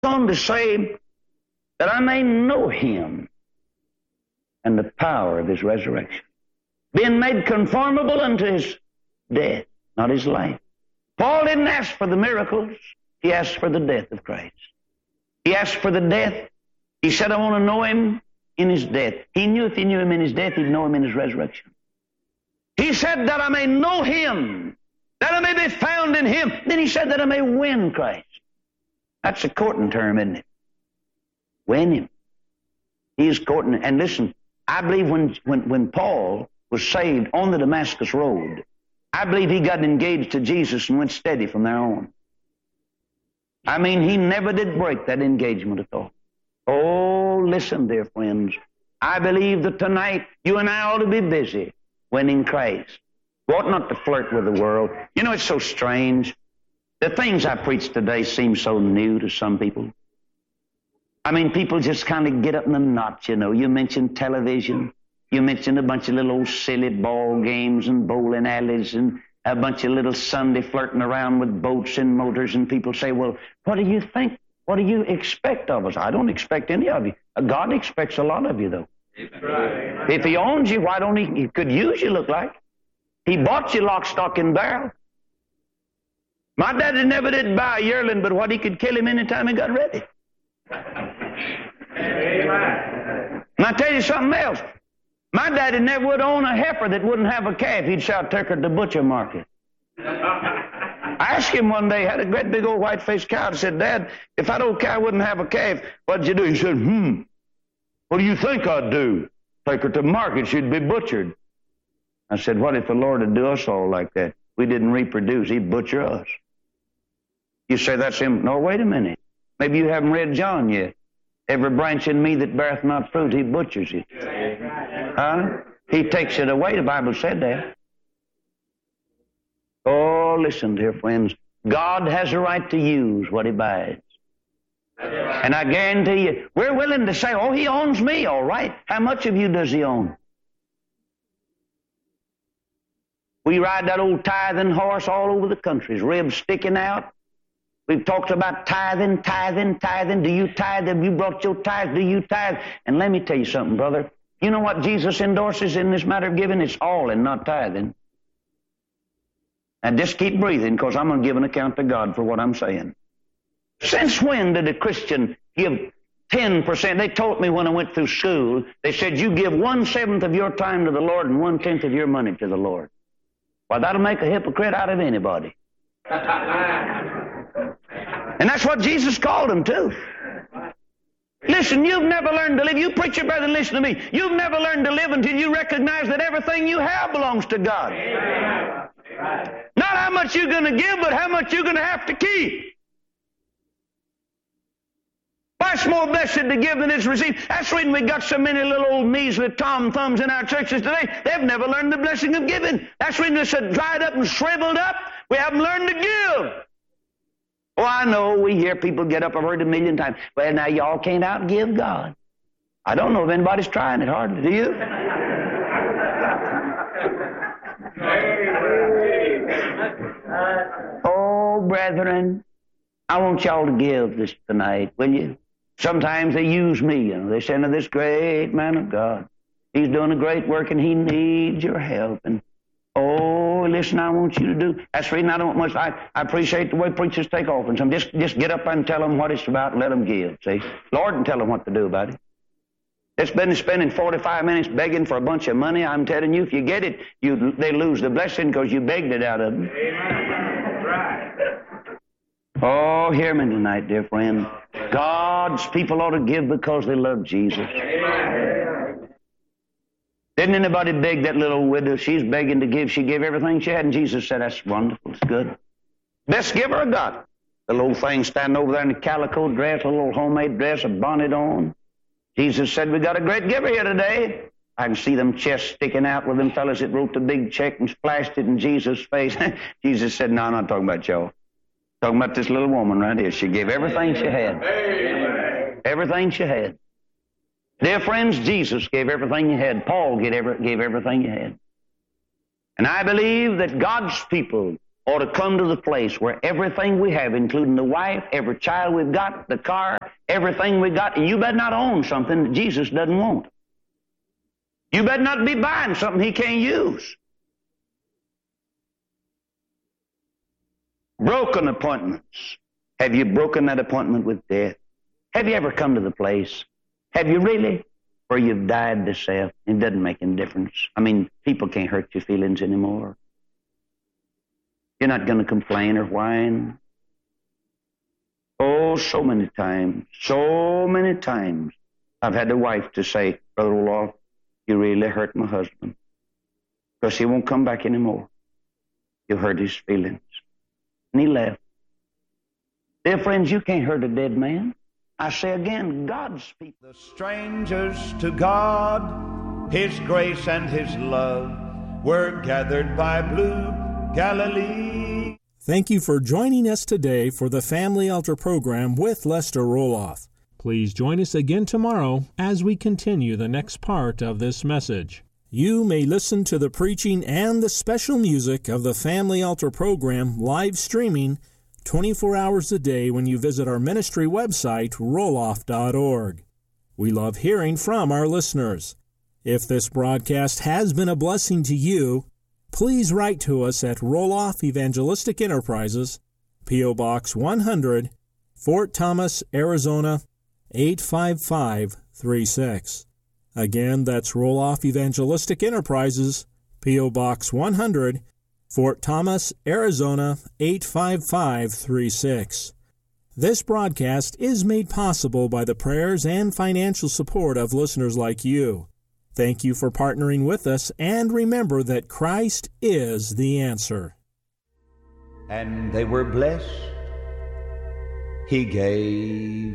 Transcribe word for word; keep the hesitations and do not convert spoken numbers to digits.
on to say that I may know him and the power of his resurrection, being made conformable unto his death, not his life. Paul didn't ask for the miracles. He asked for the death of Christ. He asked for the death. He said, I want to know him in his death. He knew if he knew him in his death, he'd know him in his resurrection. He said that I may know him, that I may be found in him. Then he said that I may win Christ. That's a courting term, isn't it? Win him. He is courting. And listen, I believe when, when, when Paul was saved on the Damascus Road, I believe he got engaged to Jesus and went steady from there on. I mean, he never did break that engagement at all. Oh, listen, dear friends. I believe that tonight you and I ought to be busy winning Christ. We ought not to flirt with the world. You know, it's so strange. The things I preach today seem so new to some people. I mean, people just kind of get up in the knot, you know. You mention television. You mention a bunch of little old silly ball games and bowling alleys and a bunch of little Sunday flirting around with boats and motors, and people say, well, what do you think? What do you expect of us? I don't expect any of you. God expects a lot of you, though. Right. If he owns you, why don't he? He could use you, look like. He bought you lock, stock, and barrel. My daddy never did buy a yearling, but what he could kill him anytime he got ready. Amen. And I tell you something else. My daddy never would own a heifer that wouldn't have a calf. He'd shout, take her to the butcher market. I asked him one day, had a great big old white-faced cow. I said, Dad, if that old cow wouldn't have a calf, what'd you do? He said, hmm, what do you think I'd do? Take her to market, she'd be butchered. I said, what if the Lord would do us all like that? We didn't reproduce, he'd butcher us. You say that's him. No, wait a minute. Maybe you haven't read John yet. Every branch in me that beareth not fruit, he butchers it. Huh? He takes it away. The Bible said that. Oh, listen, dear friends. God has a right to use what he buys. And I guarantee you, we're willing to say, oh, he owns me, all right. How much of you does he own? We ride that old tithing horse all over the country, his ribs sticking out. We've talked about tithing, tithing, tithing. Do you tithe? Have you brought your tithe? Do you tithe? And let me tell you something, brother. You know what Jesus endorses in this matter of giving? It's all and not tithing. Now just keep breathing, because I'm going to give an account to God for what I'm saying. Since when did a Christian give ten percent? They taught me when I went through school, they said you give one-seventh of your time to the Lord and one-tenth of your money to the Lord. Well, that'll make a hypocrite out of anybody. And that's what Jesus called them to. Listen, you've never learned to live. You preacher brother, listen to me. You've never learned to live until you recognize that everything you have belongs to God. Amen. Not how much you're going to give, but how much you're going to have to keep. Why, it's more blessed to give than is received. That's the reason we got so many little old me's with tom thumbs in our churches today. They've never learned the blessing of giving. That's the reason they're so dried up and shriveled up. We haven't learned to give. Oh, I know, we hear people get up, I've heard it a million times. Well, now y'all can't outgive God. I don't know if anybody's trying it hardly, do you? Oh, brethren, I want y'all to give this tonight, will you? Sometimes they use me, you know. They say, now this great man of God, he's doing a great work and he needs your help. And oh, listen, I want you to do. That's the reason I don't much. I, I appreciate the way preachers take offerings. Some just just get up and tell them what it's about and let them give. See, Lord can tell them what to do about it. It's been spending forty-five minutes begging for a bunch of money. I'm telling you, if you get it, you they lose the blessing because you begged it out of them. Amen. Right. Oh, hear me tonight, dear friend. God's people ought to give because they love Jesus. Amen. Didn't anybody beg that little widow? She's begging to give. She gave everything she had, and Jesus said, that's wonderful. It's good. Best giver I got. The little thing standing over there in the calico dress, a little homemade dress, a bonnet on. Jesus said, we got a great giver here today. I can see them chests sticking out with them fellas that wrote the big check and splashed it in Jesus' face. Jesus said, no, I'm not talking about y'all. Talking about this little woman right here. She gave everything she had. Amen. Everything she had. Dear friends, Jesus gave everything he had. Paul gave, every, gave everything he had. And I believe that God's people ought to come to the place where everything we have, including the wife, every child we've got, the car, everything we got, and you better not own something that Jesus doesn't want. You better not be buying something he can't use. Broken appointments. Have you broken that appointment with death? Have you ever come to the place? Have you really? Where you've died to self. It doesn't make any difference. I mean, people can't hurt your feelings anymore. You're not going to complain or whine. Oh, so many times, so many times, I've had the wife to say, Brother Roloff, you really hurt my husband, because he won't come back anymore. You hurt his feelings. And he left. Dear friends, you can't hurt a dead man. I say again, God's people. The strangers to God, His grace and His love were gathered by blue Galilee. Thank you for joining us today for the Family Altar program with Lester Roloff. Please join us again tomorrow as we continue the next part of this message. You may listen to the preaching and the special music of the Family Altar program live streaming twenty-four hours a day when you visit our ministry website, roloff dot org. We love hearing from our listeners. If this broadcast has been a blessing to you, please write to us at Roloff Evangelistic Enterprises, P O. Box one hundred, Fort Thomas, Arizona, eight five five three six. Again, that's Roloff Evangelistic Enterprises, P O. Box one hundred, Fort Thomas, Arizona, eight five five three six. This broadcast is made possible by the prayers and financial support of listeners like you. Thank you for partnering with us, and remember that Christ is the answer. And they were blessed. He gave